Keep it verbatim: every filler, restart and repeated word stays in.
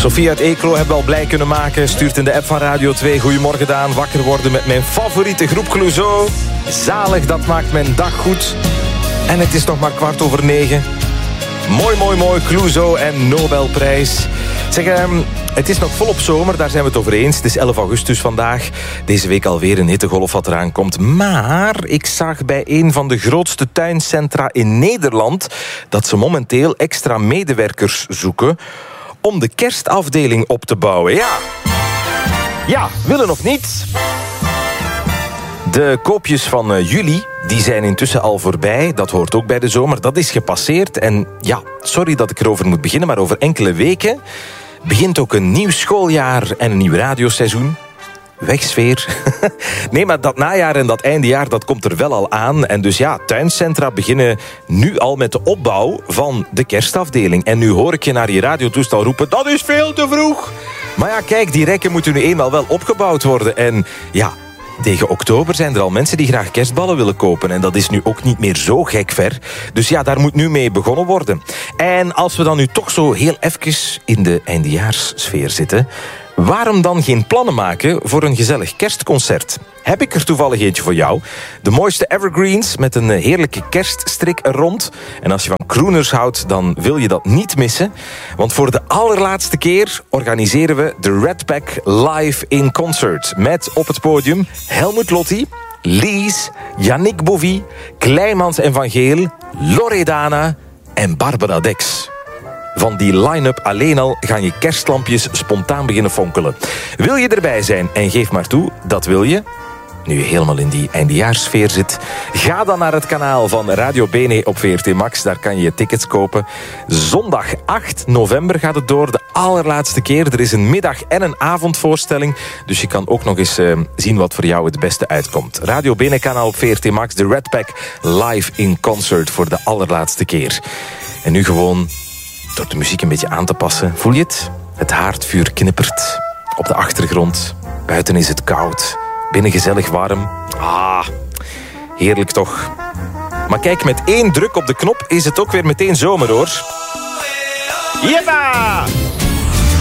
Sophie uit Eeklo hebben we al blij kunnen maken. Stuurt in de app van Radio twee. Goedemorgen Daan. Wakker worden met mijn favoriete groep Clouseau. Zalig, dat maakt mijn dag goed. En het is nog maar kwart over negen. Mooi, mooi, mooi. Clouseau en Nobelprijs. Zeg, um, het is nog volop zomer, daar zijn we het over eens. Het is elf augustus vandaag. Deze week alweer een hittegolf wat eraan komt. Maar ik zag bij een van de grootste tuincentra in Nederland dat ze momenteel extra medewerkers zoeken om de kerstafdeling op te bouwen. Ja, ja, willen of niet? De koopjes van uh, juli, die zijn intussen al voorbij. Dat hoort ook bij de zomer. Dat is gepasseerd. En ja, sorry dat ik erover moet beginnen, maar over enkele weken begint ook een nieuw schooljaar en een nieuw radioseizoen. Wegsfeer. Nee, maar dat najaar en dat eindejaar, dat komt er wel al aan. En dus ja, tuincentra beginnen nu al met de opbouw van de kerstafdeling. En nu hoor ik je naar je radiotoestel roepen, dat is veel te vroeg. Maar ja, kijk, die rekken moeten nu eenmaal wel opgebouwd worden. En ja, tegen oktober zijn er al mensen die graag kerstballen willen kopen. En dat is nu ook niet meer zo gek ver. Dus ja, daar moet nu mee begonnen worden. En als we dan nu toch zo heel even in de eindejaarssfeer zitten, waarom dan geen plannen maken voor een gezellig kerstconcert? Heb ik er toevallig eentje voor jou. De mooiste evergreens met een heerlijke kerststrik er rond. En als je van crooners houdt, dan wil je dat niet missen. Want voor de allerlaatste keer organiseren we de Red Pack live in concert. Met op het podium Helmut Lotti, Lies, Yannick Bovie, Kleimans en Van Geel, Loredana en Barbara Dex. Van die line-up alleen al gaan je kerstlampjes spontaan beginnen fonkelen. Wil je erbij zijn en geef maar toe, dat wil je? Nu je helemaal in die eindejaarssfeer zit, ga dan naar het kanaal van Radio Bene op V R T Max. Daar kan je je tickets kopen. Zondag acht november gaat het door, de allerlaatste keer. Er is een middag- en een avondvoorstelling. Dus je kan ook nog eens uh, zien wat voor jou het beste uitkomt. Radio Bene kanaal op V R T Max, de Red Pack live in concert voor de allerlaatste keer. En nu gewoon door de muziek een beetje aan te passen. Voel je het? Het haardvuur knippert op de achtergrond. Buiten is het koud. Binnen gezellig warm. Ah, heerlijk toch. Maar kijk, met één druk op de knop is het ook weer meteen zomer, hoor. Jeppa!